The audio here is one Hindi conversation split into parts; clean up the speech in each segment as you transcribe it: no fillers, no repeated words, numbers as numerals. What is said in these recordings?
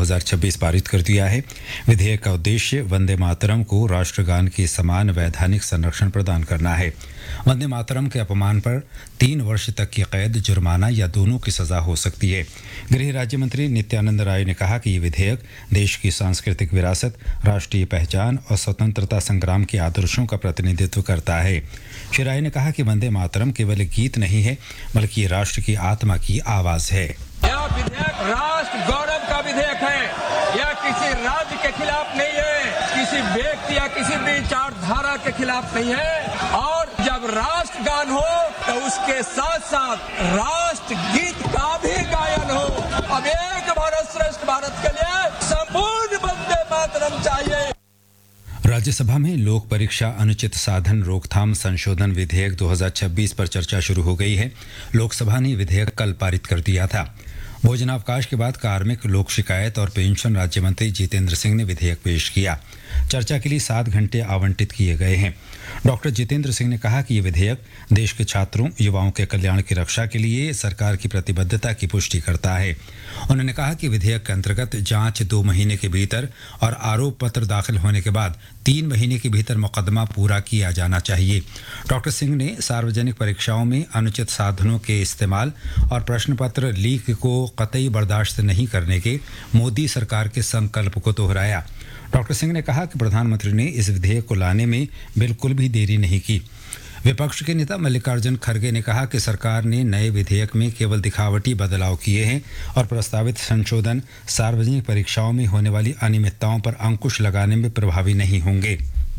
2026 पारित कर दिया है। विधेयक का उद्देश्य वंदे मातरम को राष्ट्रगान के समान वैधानिक संरक्षण प्रदान करना है। वंदे मातरम के अपमान पर 3 वर्ष तक की कैद, जुर्माना या दोनों की सजा हो सकती है। गृह राज्य मंत्री नित्यानंद राय ने कहा कि ये विधेयक देश की सांस्कृतिक विरासत, राष्ट्रीय पहचान और स्वतंत्रता संग्राम के आदर्शों का प्रतिनिधित्व करता है। श्री राय ने कहा कि वंदे मातरम केवल एक गीत नहीं है, बल्कि राष्ट्र की आत्मा की आवाज है। यह विधेयक राष्ट्र गौरव का विधेयक है। यह किसी राज्य के खिलाफ नहीं है, किसी व्यक्ति या किसी विचारधारा के खिलाफ नहीं है। और जब राष्ट्रगान हो तो उसके साथ साथ राष्ट्र गीत का भी गायन हो। अब एक भारत श्रेष्ठ भारत के लिए संपूर्ण वंदे मातरम चाहिए। राज्यसभा में लोक परीक्षा अनुचित साधन रोकथाम संशोधन विधेयक 2026 पर चर्चा शुरू हो गई है। लोकसभा ने विधेयक कल पारित कर दिया था। भोजनावकाश के बाद कार्मिक, लोक शिकायत और पेंशन राज्य मंत्री जितेंद्र सिंह ने विधेयक पेश किया। चर्चा के लिए 7 घंटे आवंटित किए गए हैं। डॉक्टर जितेंद्र सिंह ने कहा कि ये विधेयक देश के छात्रों, युवाओं के कल्याण की रक्षा के लिए सरकार की प्रतिबद्धता की पुष्टि करता है। उन्होंने कहा कि विधेयक के अंतर्गत जांच 2 महीने के भीतर और आरोप पत्र दाखिल होने के बाद 3 महीने के भीतर मुकदमा पूरा किया जाना चाहिए। डॉक्टर सिंह ने सार्वजनिक परीक्षाओं में अनुचित साधनों के इस्तेमाल और प्रश्न पत्र लीक को कतई बर्दाश्त नहीं करने के मोदी सरकार के संकल्प को दोहराया। डॉक्टर सिंह ने कहा कि प्रधानमंत्री ने इस विधेयक को लाने में बिल्कुल भी देरी नहीं की। विपक्ष के नेता मल्लिकार्जुन खड़गे ने कहा कि सरकार ने नए विधेयक में केवल दिखावटी बदलाव किए हैं और प्रस्तावित संशोधन सार्वजनिक परीक्षाओं में होने वाली अनियमितताओं पर अंकुश लगाने में प्रभावी नहीं होंगे।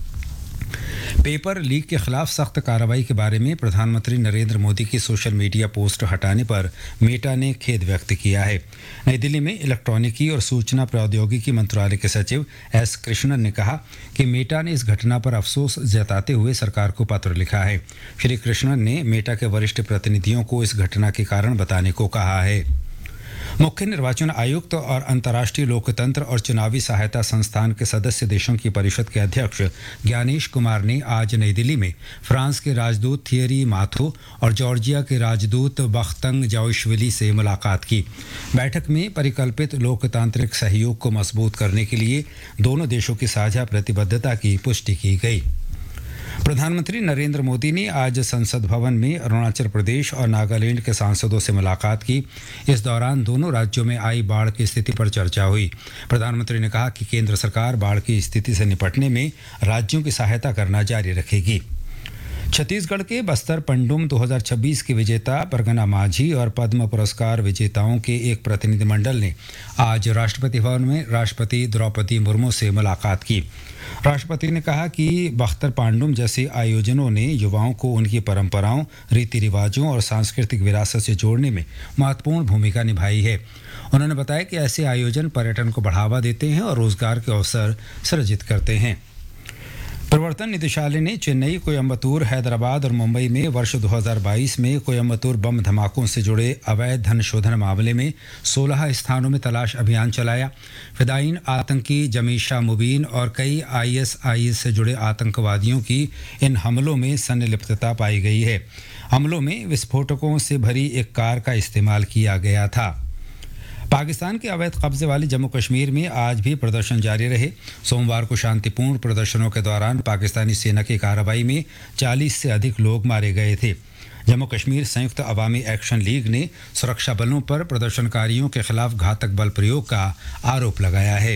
पेपर लीक के खिलाफ सख्त कार्रवाई के बारे में प्रधानमंत्री नरेंद्र मोदी की सोशल मीडिया पोस्ट हटाने पर मेटा ने खेद व्यक्त किया है। नई दिल्ली में इलेक्ट्रॉनिकी और सूचना प्रौद्योगिकी मंत्रालय के सचिव एस कृष्णन ने कहा कि मेटा ने इस घटना पर अफसोस जताते हुए सरकार को पत्र लिखा है। श्री कृष्णन ने मेटा के वरिष्ठ प्रतिनिधियों को इस घटना के कारण बताने को कहा है। मुख्य निर्वाचन आयुक्त और अंतर्राष्ट्रीय लोकतंत्र और चुनावी सहायता संस्थान के सदस्य देशों की परिषद के अध्यक्ष ज्ञानेश कुमार ने आज नई दिल्ली में फ्रांस के राजदूत थियरी माथो और जॉर्जिया के राजदूत बख्तंग जाओशविली से मुलाकात की। बैठक में परिकल्पित लोकतांत्रिक सहयोग को मजबूत करने के लिए दोनों देशों की साझा प्रतिबद्धता की पुष्टि की गई। प्रधानमंत्री नरेंद्र मोदी ने आज संसद भवन में अरुणाचल प्रदेश और नागालैंड के सांसदों से मुलाकात की। इस दौरान दोनों राज्यों में आई बाढ़ की स्थिति पर चर्चा हुई। प्रधानमंत्री ने कहा कि केंद्र सरकार बाढ़ की स्थिति से निपटने में राज्यों की सहायता करना जारी रखेगी। छत्तीसगढ़ के बस्तर पंडुम 2026 के विजेता परगना माझी और पद्म पुरस्कार विजेताओं के एक प्रतिनिधिमंडल ने आज राष्ट्रपति भवन में राष्ट्रपति द्रौपदी मुर्मू से मुलाकात की। राष्ट्रपति ने कहा कि बख्तर पांडुम जैसे आयोजनों ने युवाओं को उनकी परंपराओं, रीति रिवाजों और सांस्कृतिक विरासत से जोड़ने में महत्वपूर्ण भूमिका निभाई है। उन्होंने बताया कि ऐसे आयोजन पर्यटन को बढ़ावा देते हैं और रोजगार के अवसर सृजित करते हैं। प्रवर्तन निदेशालय ने चेन्नई, कोयम्बतूर, हैदराबाद और मुंबई में वर्ष 2022 में कोयम्बतूर बम धमाकों से जुड़े अवैध धन शोधन मामले में 16 स्थानों में तलाश अभियान चलाया। फिदायीन आतंकी जमीशा मुबीन और कई आईएसआई से जुड़े आतंकवादियों की इन हमलों में संलिप्तता पाई गई है। हमलों में विस्फोटकों से भरी एक कार का इस्तेमाल किया गया था। पाकिस्तान के अवैध कब्जे वाले जम्मू कश्मीर में आज भी प्रदर्शन जारी रहे। सोमवार को शांतिपूर्ण प्रदर्शनों के दौरान पाकिस्तानी सेना की कार्रवाई में 40 से अधिक लोग मारे गए थे। जम्मू कश्मीर संयुक्त अवामी एक्शन लीग ने सुरक्षा बलों पर प्रदर्शनकारियों के खिलाफ घातक बल प्रयोग का आरोप लगाया है।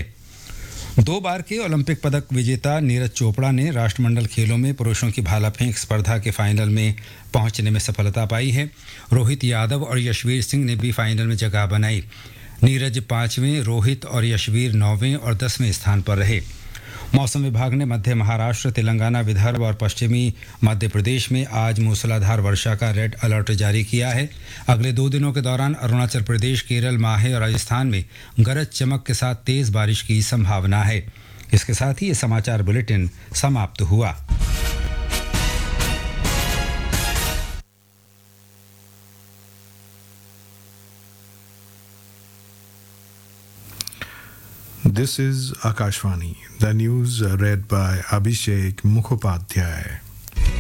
2 बार के ओलंपिक पदक विजेता नीरज चोपड़ा ने राष्ट्रमंडल खेलों में पुरुषों की भाला फेंक स्पर्धा के फाइनल में पहुंचने में सफलता पाई है। रोहित यादव और यशवीर सिंह ने भी फाइनल में जगह बनाई। नीरज 5वें, रोहित और यशवीर 9वें और 10वें स्थान पर रहे। मौसम विभाग ने मध्य महाराष्ट्र, तेलंगाना, विदर्भ और पश्चिमी मध्य प्रदेश में आज मूसलाधार वर्षा का रेड अलर्ट जारी किया है। अगले 2 दिनों के दौरान अरुणाचल प्रदेश, केरल, माहे और राजस्थान में गरज चमक के साथ तेज बारिश की संभावना है। इसके साथ ही ये समाचार बुलेटिन समाप्त हुआ। This is Akashvani. The news read by Abhishek Mukhopadhyay.